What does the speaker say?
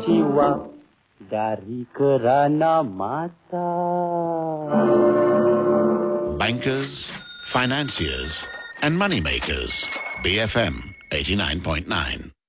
jiwa dari kerana mata. Bankers, financiers and moneymakers. BFM 89.9.